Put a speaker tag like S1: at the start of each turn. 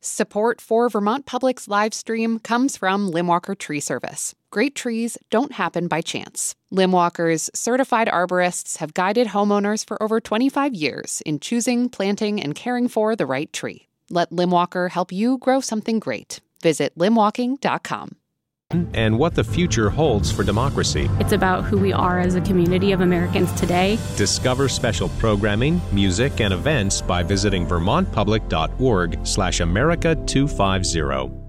S1: Support for Vermont Public's live stream comes from Limwalker Tree Service. Great trees don't happen by chance. Limwalker's certified arborists have guided homeowners for over 25 years in choosing, planting, and caring for the right tree. Let Limwalker help you grow something great. Visit limwalking.com.
S2: And what the future holds for democracy.
S3: It's about who we are as a community of Americans today.
S2: Discover special programming, music, and events by visiting vermontpublic.org/America250.